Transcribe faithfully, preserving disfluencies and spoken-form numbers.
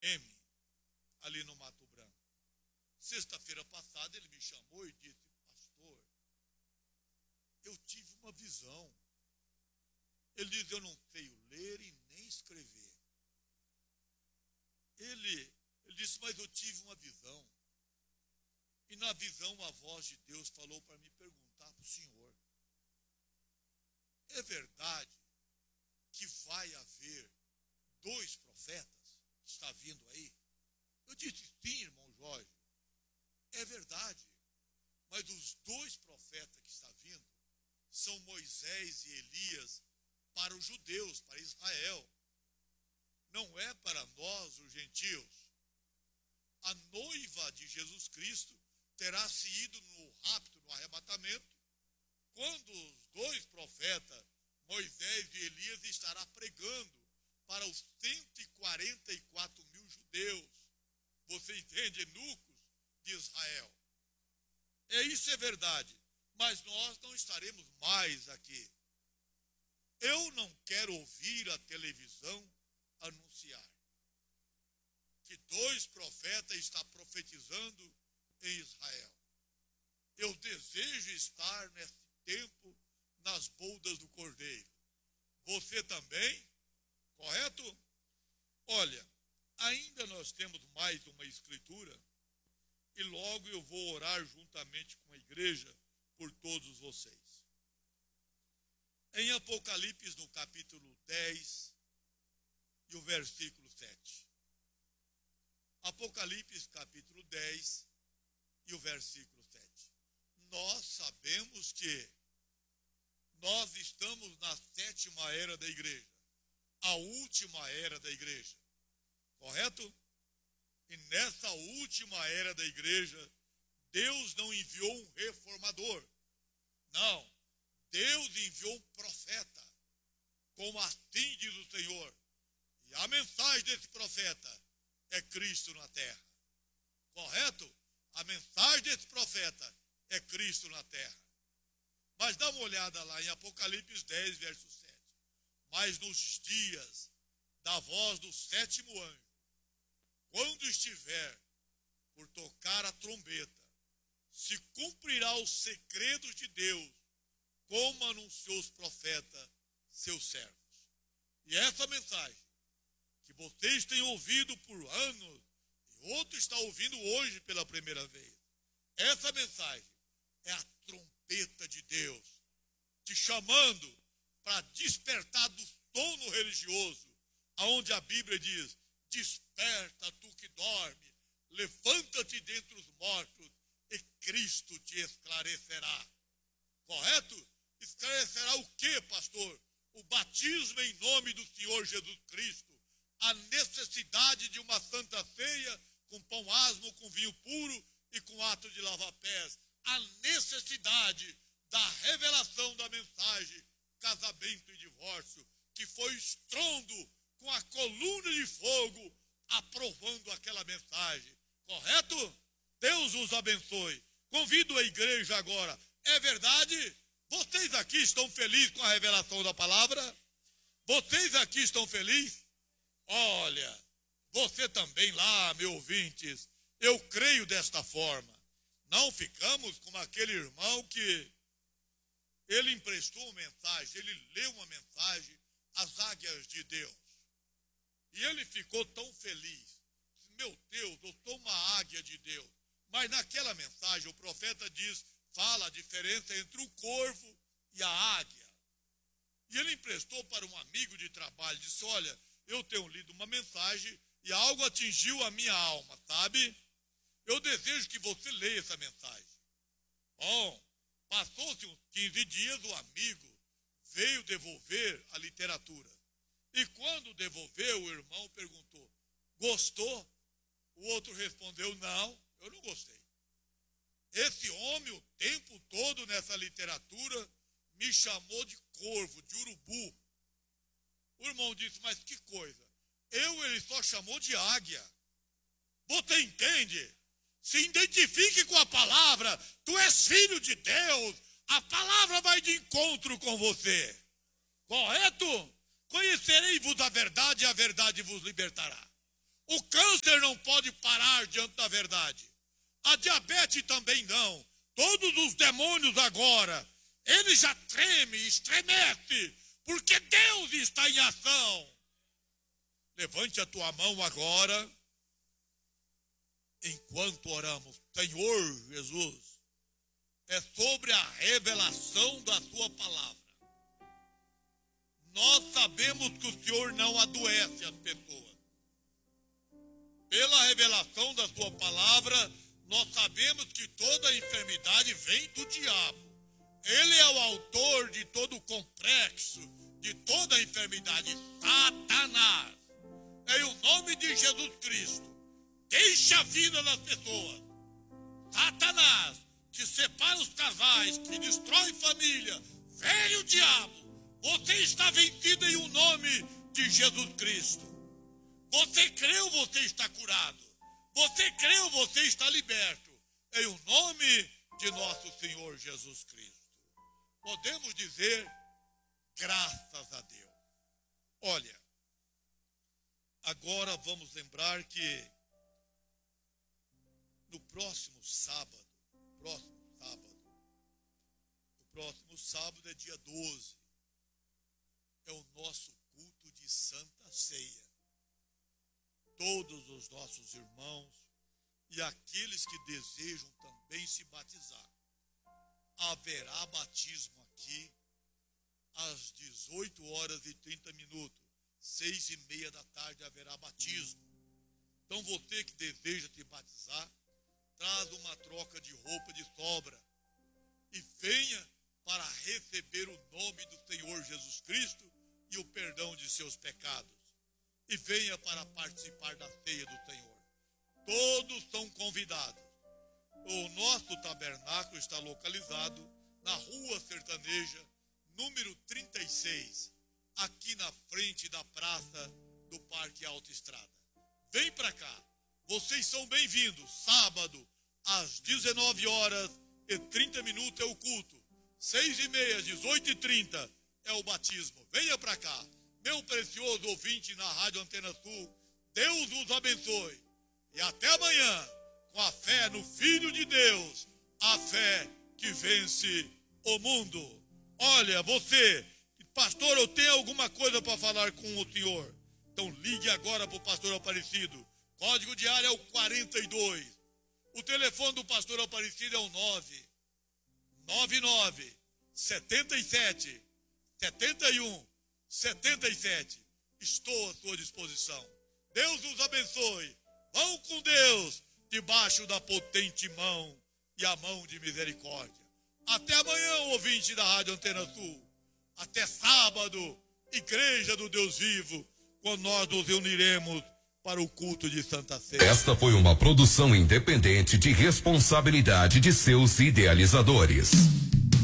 M, ali no Mato Branco. Sexta-feira passada ele me chamou e disse: pastor, eu tive uma visão. Ele diz: eu não sei ler e nem escrever. Ele, ele disse: mas eu tive uma visão. E na visão a voz de Deus falou para me perguntar para o senhor: é verdade que vai haver dois profetas que está vindo aí? Eu disse: sim, irmão Jorge, é verdade. Mas os dois profetas que está vindo são Moisés e Elias para os judeus, para Israel. Não é para nós, os gentios. A noiva de Jesus Cristo terá se ido no rapto, no arrebatamento, quando os dois profetas, Moisés e Elias, estará pregando para os cento e quarenta e quatro mil judeus. Você entende? Eunucos de Israel. É, isso é verdade. Mas nós não estaremos mais aqui. Eu não quero ouvir a televisão anunciar que dois profetas estão profetizando em Israel. Eu desejo estar nesse tempo nas bodas do Cordeiro. Você também? Correto? Olha, ainda nós temos mais uma escritura e logo eu vou orar juntamente com a igreja por todos vocês. Em Apocalipse, no capítulo dez e o versículo sete. Apocalipse, capítulo dez e o versículo sete. Nós sabemos que nós estamos na sétima era da igreja, a última era da igreja, correto? E nessa última era da igreja, Deus não enviou um reformador, não, Deus enviou um profeta, como assim diz o Senhor, e a mensagem desse profeta é Cristo na terra, correto? A mensagem desse profeta é Cristo na terra. Mas dá uma olhada lá em Apocalipse dez, verso sete. Mas nos dias da voz do sétimo anjo, quando estiver por tocar a trombeta, se cumprirá os segredos de Deus, como anunciou os profetas, seus servos. E essa mensagem, que vocês têm ouvido por anos, e outro está ouvindo hoje pela primeira vez, essa mensagem é a trombeta de Deus, te chamando para despertar do sono religioso, aonde a Bíblia diz: desperta tu que dorme, levanta-te dentre os mortos, e Cristo te esclarecerá. Correto? Esclarecerá o quê, pastor? O batismo em nome do Senhor Jesus Cristo, a necessidade de uma santa ceia com pão asmo, com vinho puro e com ato de lavar pés, a necessidade da revelação da mensagem, casamento e divórcio, que foi estrondo com a coluna de fogo aprovando aquela mensagem. Correto? Deus os abençoe. Convido a igreja agora. É verdade? Vocês aqui estão felizes com a revelação da palavra? Vocês aqui estão felizes? Olha, você também lá, meus ouvintes, eu creio desta forma. Não ficamos como aquele irmão que ele emprestou uma mensagem, ele leu uma mensagem, as águias de Deus. E ele ficou tão feliz. Meu Deus, eu sou uma águia de Deus. Mas naquela mensagem o profeta diz, fala a diferença entre o corvo e a águia. E ele emprestou para um amigo de trabalho, disse: olha, eu tenho lido uma mensagem e algo atingiu a minha alma, sabe? Eu desejo que você leia essa mensagem. Bom, passou-se uns quinze dias, o amigo veio devolver a literatura. E quando devolveu, o irmão perguntou: gostou? O outro respondeu: não, eu não gostei. Esse homem, o tempo todo nessa literatura, me chamou de corvo, de urubu. O irmão disse: mas que coisa, eu ele só chamou de águia. Você entende? Se identifique com a palavra, tu és filho de Deus, a palavra vai de encontro com você. Correto? Conhecereis-vos a verdade e a verdade vos libertará. O câncer não pode parar diante da verdade. A diabetes também não. Todos os demônios agora, eles já tremem, estremecem, porque Deus está em ação. Levante a tua mão agora, enquanto oramos. Senhor Jesus, é sobre a revelação da sua palavra. Nós sabemos que o Senhor não adoece as pessoas. Pela revelação da sua palavra, nós sabemos que toda enfermidade vem do diabo. Ele é o autor de todo o complexo, de toda a enfermidade, Satanás. Em o nome de Jesus Cristo, deixa a vida das pessoas. Satanás, que separa os casais, que destrói família, velho diabo, você está vencido em o nome de Jesus Cristo. Você creu, você está curado. Você creu, você está liberto. Em o nome de nosso Senhor Jesus Cristo. Podemos dizer, graças a Deus. Olha, agora vamos lembrar que no próximo sábado, próximo sábado, o próximo sábado é dia doze, é o nosso culto de Santa Ceia. Todos os nossos irmãos e aqueles que desejam também se batizar, haverá batismo aqui às dezoito horas e trinta minutos, seis e meia da tarde haverá batismo. Então você que deseja se batizar, traz uma troca de roupa de sobra e venha para receber o nome do Senhor Jesus Cristo e o perdão de seus pecados. E venha para participar da ceia do Senhor. Todos são convidados. O nosso tabernáculo está localizado na Rua Sertaneja, número trinta e seis, aqui na frente da praça do Parque Autoestrada. Vem para cá. Vocês são bem-vindos. Sábado, às dezenove horas e trinta minutos é o culto. seis e meia, dezoito e trinta é o batismo. Venha para cá. Meu precioso ouvinte na Rádio Antena Sul, Deus os abençoe. E até amanhã, com a fé no Filho de Deus, a fé que vence o mundo. Olha, você, pastor, eu tenho alguma coisa para falar com o senhor. Então ligue agora para o pastor Aparecido. Código de área é o quarenta e dois. O telefone do pastor Aparecido é o nove nove nove, setenta e sete, setenta e um, setenta e sete. Estou à sua disposição. Deus os abençoe. Vão com Deus, debaixo da potente mão e a mão de misericórdia. Até amanhã, ouvinte da Rádio Antena Sul. Até sábado, Igreja do Deus Vivo, quando nós nos reuniremos para o culto de Santa Ceia. Esta foi uma produção independente de responsabilidade de seus idealizadores.